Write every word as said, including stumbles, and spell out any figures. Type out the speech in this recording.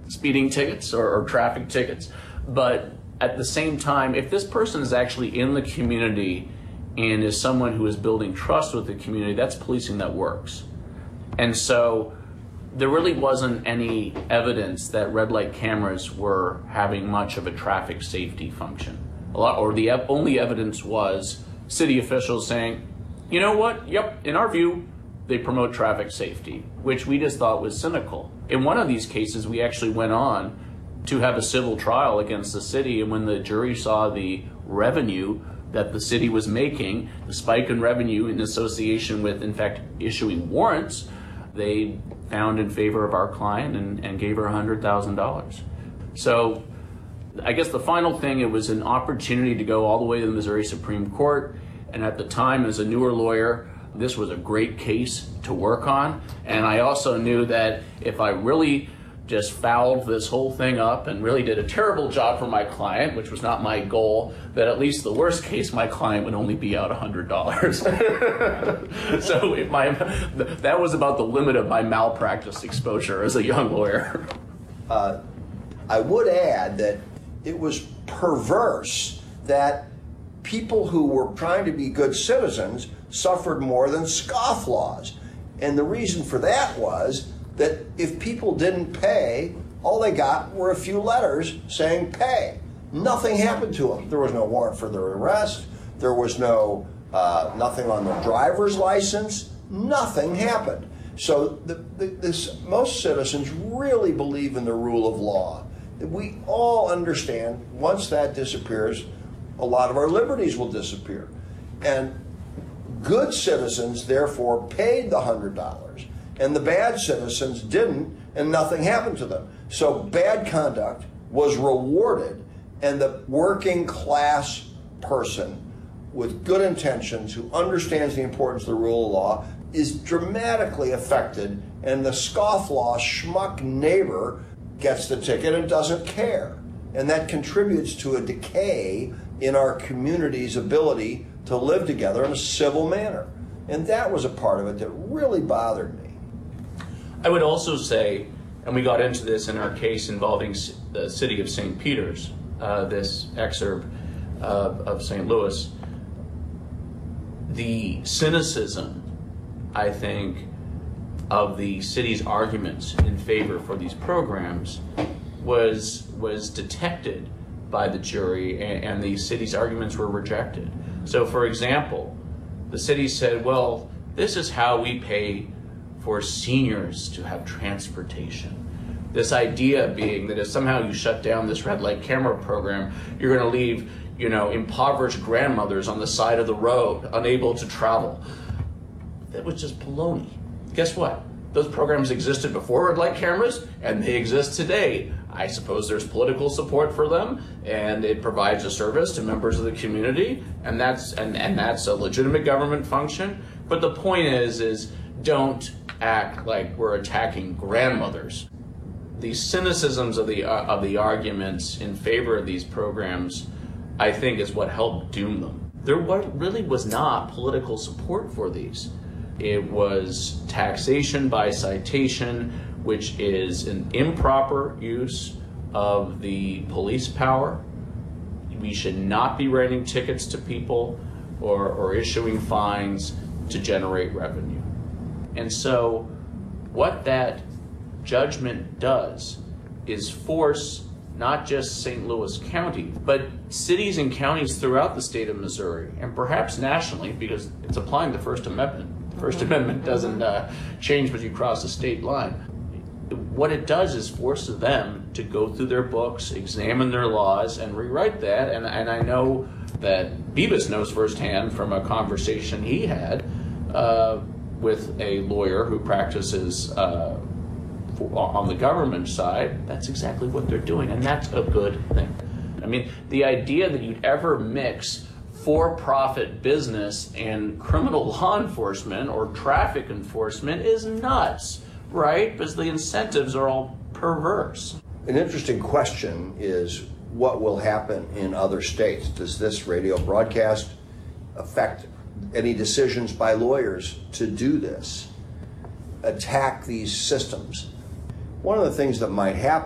speeding tickets or, or traffic tickets. But at the same time, if this person is actually in the community and is someone who is building trust with the community, that's policing that works. And so there really wasn't any evidence that red light cameras were having much of a traffic safety function. A lot, or the only evidence was city officials saying, you know what, yep, in our view, they promote traffic safety, which we just thought was cynical. In one of these cases, we actually went on to have a civil trial against the city, and when the jury saw the revenue that the city was making, the spike in revenue in association with, in fact, issuing warrants, they found in favor of our client and, and gave her one hundred thousand dollars. So I guess the final thing, it was an opportunity to go all the way to the Missouri Supreme Court. And at the time, as a newer lawyer, this was a great case to work on. And I also knew that if I really just fouled this whole thing up and really did a terrible job for my client, which was not my goal, that at least the worst case, my client would only be out one hundred dollars. So if my, that was about the limit of my malpractice exposure as a young lawyer. Uh, I would add that it was perverse that people who were trying to be good citizens suffered more than scofflaws. And the reason for that was that if people didn't pay, all they got were a few letters saying pay. Nothing happened to them. There was no warrant for their arrest. There was no uh, nothing on their driver's license. Nothing happened. So the, the, this, most citizens really believe in the rule of law. We all understand once that disappears, a lot of our liberties will disappear. And good citizens, therefore, paid the one hundred dollars. And the bad citizens didn't, and nothing happened to them. So bad conduct was rewarded, and the working class person with good intentions who understands the importance of the rule of law is dramatically affected, and the scofflaw schmuck neighbor gets the ticket and doesn't care. And that contributes to a decay in our community's ability to live together in a civil manner. And that was a part of it that really bothered me. I would also say, and we got into this in our case involving the city of Saint Peters, uh, this exurb uh, of Saint Louis, the cynicism, I think, of the city's arguments in favor for these programs was was detected by the jury, and, and the city's arguments were rejected. So, for example, the city said, well, this is how we pay for seniors to have transportation. This idea being that if somehow you shut down this red light camera program, you're going to leave, you know, impoverished grandmothers on the side of the road, unable to travel. That was just baloney. Guess what? Those programs existed before red light cameras, and they exist today. I suppose there's political support for them, and it provides a service to members of the community, and that's and, and that's a legitimate government function. But the point is, is don't act like we're attacking grandmothers. The cynicisms of the uh, of the arguments in favor of these programs, I think, is what helped doom them. There really was not political support for these. It was taxation by citation, which is an improper use of the police power. We should not be writing tickets to people or, or issuing fines to generate revenue. And so what that judgment does is force not just Saint Louis County, but cities and counties throughout the state of Missouri, and perhaps nationally, because it's applying the First Amendment. The First Amendment doesn't uh, change when you cross the state line. What it does is force them to go through their books, examine their laws, and rewrite that. And, and I know that Bibas knows firsthand from a conversation he had uh, with a lawyer who practices uh, for, on the government side. That's exactly what they're doing, and that's a good thing. I mean, the idea that you'd ever mix for-profit business and criminal law enforcement or traffic enforcement is nuts, right? Because the incentives are all perverse. An interesting question is what will happen in other states? Does this radio broadcast affect any decisions by lawyers to do this, attack these systems? One of the things that might happen